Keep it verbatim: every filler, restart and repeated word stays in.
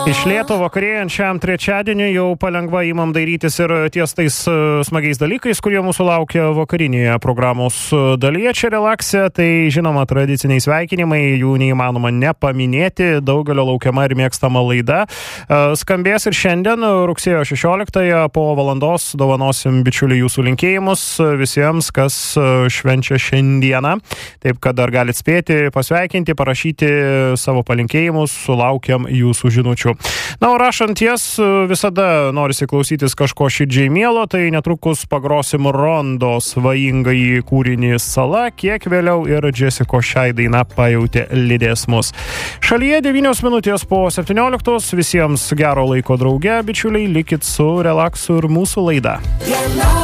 Iš lėto vakarėjant šiam trečiadienį jau palengva įmam dairytis ir ties tais smagiais dalykais, kurie mūsų laukia vakarinėje programos dalyje. Čia relaksė, tai žinoma tradiciniai sveikinimai, jų neįmanoma nepaminėti, daugelio laukiama ir mėgstama laida. Skambės ir šiandien, rugsėjo šešioliktąją, po valandos dovanosim bičiuliai jūsų linkėjimus visiems, kas švenčia šiandieną. Taip, kad dar galit spėti, pasveikinti, parašyti savo palinkėjimus, sulaukiam jūsų žinučių. Na, o rašant jas, visada norisi klausytis kažko širdžiai mielo, tai netrukus pagrosim Rondo svajingąjį kūrinį Sala, kiek vėliau ir Jessico šiai daina pajautė lydės mus. Šalyje devynios minutės po septynioliktos, visiems gero laiko drauge, bičiuliai, likit su relaksu ir mūsų laida.